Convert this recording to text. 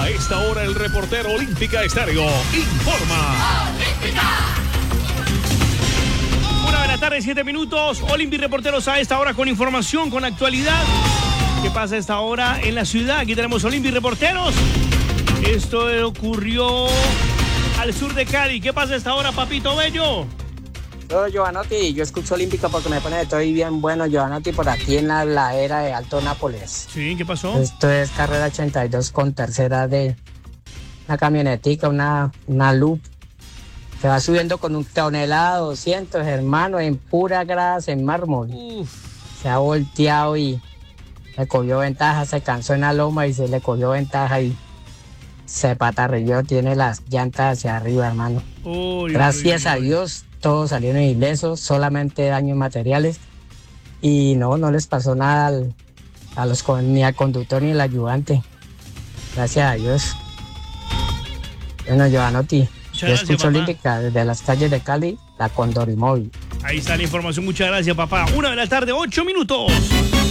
A esta hora el reportero Olímpica Estéreo informa. Una de la tarde, 7 minutos. Olympi Reporteros a esta hora con información, con actualidad. ¿Qué pasa a esta hora en la ciudad? Aquí tenemos Olympi Reporteros. Esto ocurrió al sur de Cali. ¿Qué pasa a esta hora, papito bello? Yo, Giovanotti, yo escucho Olímpica porque me pone estoy bien bueno, Giovanotti, por aquí en la ladera de Alto Nápoles. Sí, ¿qué pasó? Esto es carrera 82 con tercera de una camionetica, una Loop. Se va subiendo con un tonelada 200, hermano, en pura grasa, en mármol. Uf. Se ha volteado y le cogió ventaja, se cansó en la loma y se le cogió ventaja y se patarrilló, tiene las llantas hacia arriba, hermano. Uy, Gracias uy, a uy. Dios, todos salieron ilesos, solamente daños materiales y no les pasó nada ni al conductor ni al ayudante. Gracias a Dios. Bueno, Giovanotti, yo gracias, escucho papá. Olímpica desde las calles de Cali, la Condorimóvil. Ahí está la información. Muchas gracias, papá. 1 de la tarde, 8 minutos.